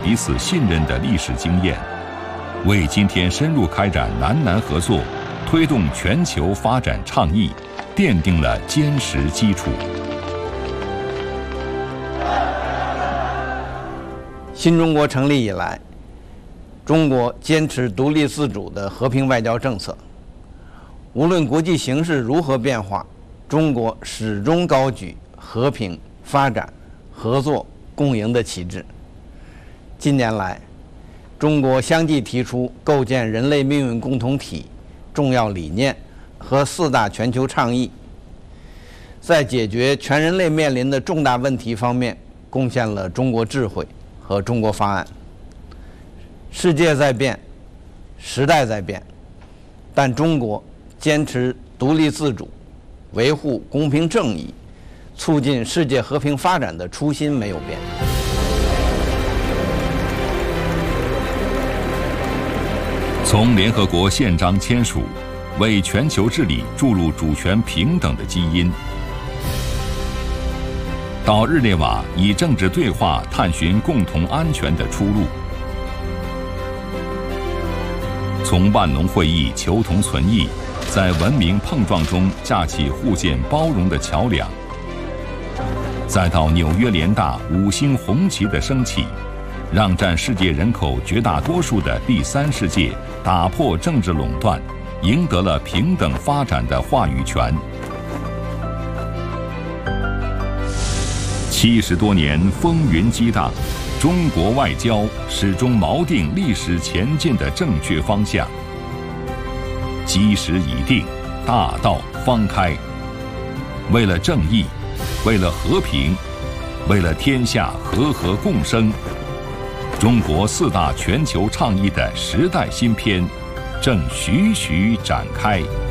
彼此信任的历史经验，为今天深入开展南南合作、推动全球发展倡议奠定了坚实基础。 新中国成立以来，中国坚持独立自主的和平外交政策。无论国际形势如何变化，中国始终高举和平、发展、合作、共赢的旗帜。近年来，中国相继提出构建人类命运共同体重要理念和4大全球倡议，在解决全人类面临的重大问题方面贡献了中国智慧和中国方案。世界在变，时代在变，但中国坚持独立自主、维护公平正义、促进世界和平发展的初心没有变。 从联合国宪章签署，为全球治理注入主权平等的基因，到日内瓦以政治对话探寻共同安全的出路，从万隆会议求同存异，在文明碰撞中架起互鉴包容的桥梁，再到纽约联大5星红旗的升起，让占世界人口绝大多数的第三世界打破政治垄断，赢得了平等发展的话语权。70多年风云激荡，中国外交始终锚定历史前进的正确方向。基石已定，大道方开。为了正义，为了和平，为了天下和合共生，中国4大全球倡议的时代新篇正徐徐展开。